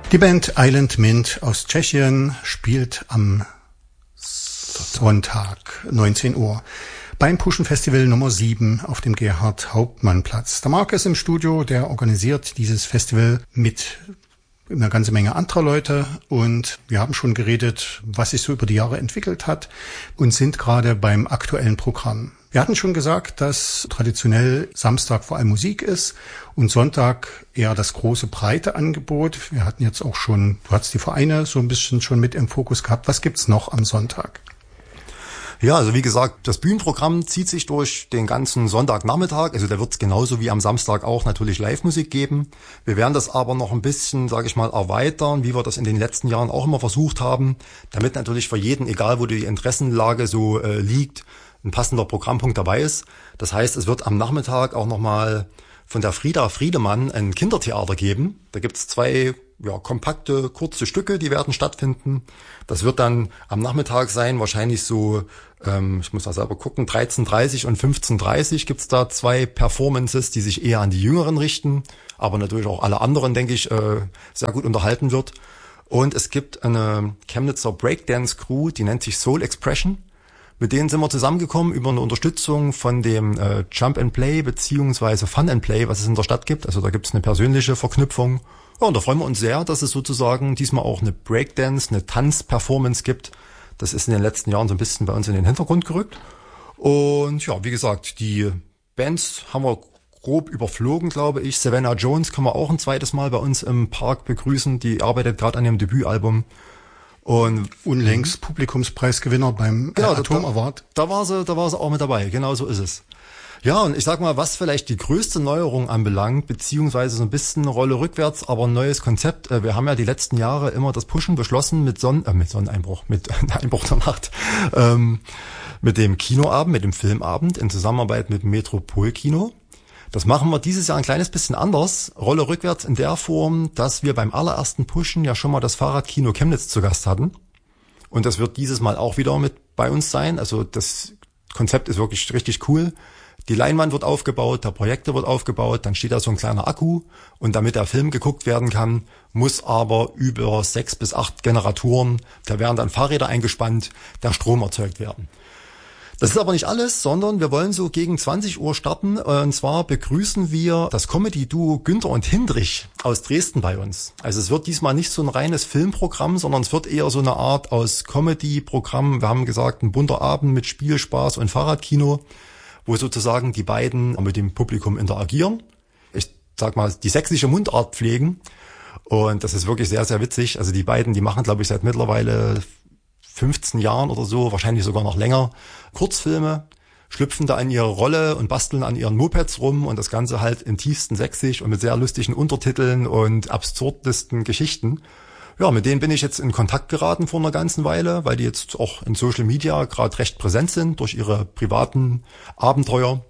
Die Band Island Mint aus Tschechien spielt am Sonntag 19 Uhr beim Pushen Festival Nummer 7 auf dem Gerhard-Hauptmann-Platz. Der Marc ist im Studio, der organisiert dieses Festival mit eine ganze Menge anderer Leute und wir haben schon geredet, was sich so über die Jahre entwickelt hat und sind gerade beim aktuellen Programm. Wir hatten schon gesagt, dass traditionell Samstag vor allem Musik ist und Sonntag eher das große, breite Angebot. Wir hatten jetzt auch schon, du hattest die Vereine so ein bisschen schon mit im Fokus gehabt. Was gibt's noch am Sonntag? Ja, also wie gesagt, das Bühnenprogramm zieht sich durch den ganzen Sonntagnachmittag. Also da wird es genauso wie am Samstag auch natürlich Live-Musik geben. Wir werden das aber noch ein bisschen, sage ich mal, erweitern, wie wir das in den letzten Jahren auch immer versucht haben, damit natürlich für jeden, egal wo die Interessenlage so liegt, ein passender Programmpunkt dabei ist. Das heißt, es wird am Nachmittag auch nochmal von der Frieda Friedemann ein Kindertheater geben. Da gibt's 2 kompakte, kurze Stücke, die werden stattfinden. Das wird dann am Nachmittag sein, wahrscheinlich so, ich muss da selber gucken, 13:30 und 15:30 gibt's da 2 Performances, die sich eher an die Jüngeren richten, aber natürlich auch alle anderen, denke ich, sehr gut unterhalten wird. Und es gibt eine Chemnitzer Breakdance-Crew, die nennt sich Soul Expression. Mit denen sind wir zusammengekommen über eine Unterstützung von dem Jump and Play beziehungsweise Fun and Play, was es in der Stadt gibt. Also da gibt's eine persönliche Verknüpfung. Ja, und da freuen wir uns sehr, dass es sozusagen diesmal auch eine Breakdance, eine Tanzperformance gibt. Das ist in den letzten Jahren so ein bisschen bei uns in den Hintergrund gerückt. Und ja, wie gesagt, die Bands haben wir grob überflogen, glaube ich. Savannah Jones können wir auch ein zweites Mal bei uns im Park begrüßen. Die arbeitet gerade an ihrem Debütalbum. Und unlängst Publikumspreisgewinner beim Atom Award. Da war sie auch mit dabei, genau so ist es. Ja, und ich sag mal, was vielleicht die größte Neuerung anbelangt, beziehungsweise so ein bisschen eine Rolle rückwärts, aber ein neues Konzept. Wir haben ja die letzten Jahre immer das Pushen beschlossen mit Sonneneinbruch, mit Einbruch der Nacht, mit dem Kinoabend, mit dem Filmabend in Zusammenarbeit mit dem Metropolkino. Das machen wir dieses Jahr ein kleines bisschen anders. Rolle rückwärts in der Form, dass wir beim allerersten Pushen ja schon mal das Fahrradkino Chemnitz zu Gast hatten. Und das wird dieses Mal auch wieder mit bei uns sein. Also das Konzept ist wirklich richtig cool. Die Leinwand wird aufgebaut, der Projektor wird aufgebaut, dann steht da so ein kleiner Akku. Und damit der Film geguckt werden kann, muss aber über 6 bis 8 Generatoren, da werden dann Fahrräder eingespannt, der Strom erzeugt werden. Das ist aber nicht alles, sondern wir wollen so gegen 20 Uhr starten. Und zwar begrüßen wir das Comedy-Duo Günther und Hindrich aus Dresden bei uns. Also es wird diesmal nicht so ein reines Filmprogramm, sondern es wird eher so eine Art aus Comedy-Programm. Wir haben gesagt, ein bunter Abend mit Spiel, Spaß und Fahrradkino, wo sozusagen die beiden mit dem Publikum interagieren. Ich sag mal, die sächsische Mundart pflegen. Und das ist wirklich sehr, sehr witzig. Also die beiden, die machen, glaube ich, seit mittlerweile 15 Jahren oder so, wahrscheinlich sogar noch länger, Kurzfilme, schlüpfen da in ihre Rolle und basteln an ihren Mopeds rum und das Ganze halt im tiefsten Sächsisch und mit sehr lustigen Untertiteln und absurdesten Geschichten. Ja, mit denen bin ich jetzt in Kontakt geraten vor einer ganzen Weile, weil die jetzt auch in Social Media gerade recht präsent sind durch ihre privaten Abenteuer.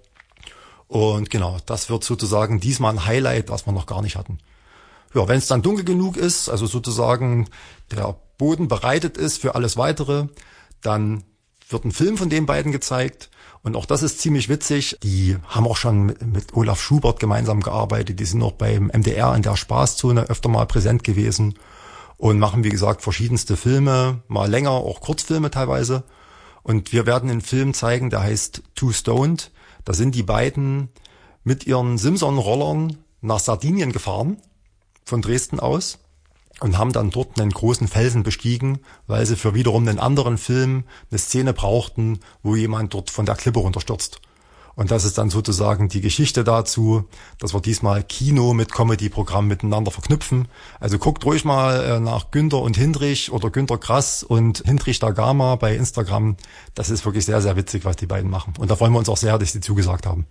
Und genau, das wird sozusagen diesmal ein Highlight, was wir noch gar nicht hatten. Ja, wenn es dann dunkel genug ist, also sozusagen der Boden bereitet ist für alles Weitere, dann wird ein Film von den beiden gezeigt. Und auch das ist ziemlich witzig. Die haben auch schon mit Olaf Schubert gemeinsam gearbeitet. Die sind auch beim MDR in der Spaßzone öfter mal präsent gewesen und machen, wie gesagt, verschiedenste Filme, mal länger, auch Kurzfilme teilweise. Und wir werden einen Film zeigen, der heißt Too Stoned. Da sind die beiden mit ihren Simson-Rollern nach Sardinien gefahren, von Dresden aus, und haben dann dort einen großen Felsen bestiegen, weil sie für wiederum einen anderen Film eine Szene brauchten, wo jemand dort von der Klippe runterstürzt. Und das ist dann sozusagen die Geschichte dazu, dass wir diesmal Kino mit Comedy-Programm miteinander verknüpfen. Also guckt ruhig mal nach Günther und Hindrich oder Günther Grass und Hindrich da Gama bei Instagram. Das ist wirklich sehr, sehr witzig, was die beiden machen. Und da freuen wir uns auch sehr, dass sie zugesagt haben.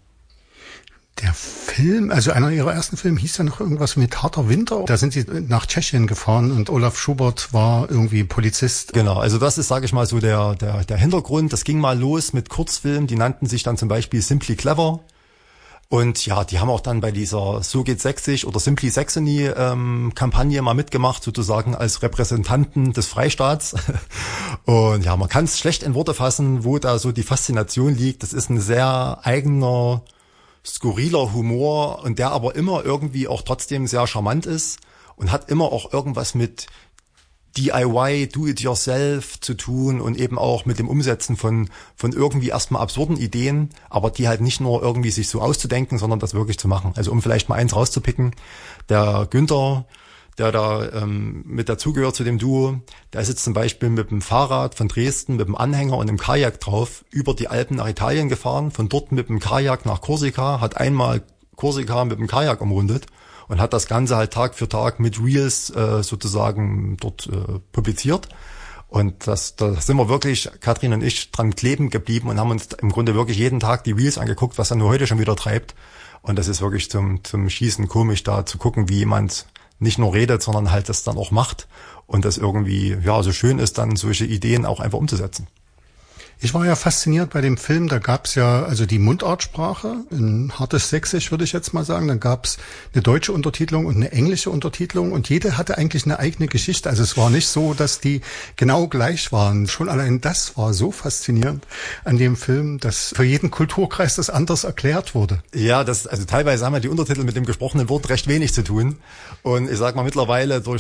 Der Film, also einer ihrer ersten Filme hieß ja noch irgendwas mit Harter Winter. Da sind sie nach Tschechien gefahren und Olaf Schubert war irgendwie Polizist. Genau, also das ist, sage ich mal, so der Hintergrund. Das ging mal los mit Kurzfilmen, die nannten sich dann zum Beispiel Simply Clever. Und ja, die haben auch dann bei dieser So geht Sächsisch oder Simply Saxony Kampagne mal mitgemacht, sozusagen als Repräsentanten des Freistaats. Und ja, man kann es schlecht in Worte fassen, wo da so die Faszination liegt. Das ist ein sehr eigener, skurriler Humor und der aber immer irgendwie auch trotzdem sehr charmant ist. und hat immer auch irgendwas mit DIY, Do-it-yourself zu tun und eben auch mit dem Umsetzen von irgendwie erstmal absurden Ideen, aber die halt nicht nur irgendwie sich so auszudenken, sondern das wirklich zu machen. Also um vielleicht mal eins rauszupicken, der Günther, der da mit dazugehört zu dem Duo, der ist jetzt zum Beispiel mit dem Fahrrad von Dresden, mit dem Anhänger und dem Kajak drauf, über die Alpen nach Italien gefahren, von dort mit dem Kajak nach Korsika, hat einmal Korsika mit dem Kajak umrundet und hat das Ganze halt Tag für Tag mit Reels sozusagen dort publiziert. Und da sind wir wirklich, Katrin und ich, dran kleben geblieben und haben uns im Grunde wirklich jeden Tag die Reels angeguckt, was er nur heute schon wieder treibt. Und das ist wirklich zum Schießen komisch, da zu gucken, wie jemand nicht nur redet, sondern halt das dann auch macht und das irgendwie, ja, so schön ist, dann solche Ideen auch einfach umzusetzen. Ich war ja fasziniert bei dem Film, da gab's ja also die Mundartsprache, ein hartes Sächsisch würde ich jetzt mal sagen, dann gab's eine deutsche Untertitelung und eine englische Untertitelung und jede hatte eigentlich eine eigene Geschichte. Also es war nicht so, dass die genau gleich waren. Schon allein das war so faszinierend an dem Film, dass für jeden Kulturkreis das anders erklärt wurde. Ja, also teilweise haben ja die Untertitel mit dem gesprochenen Wort recht wenig zu tun und ich sag mal mittlerweile durch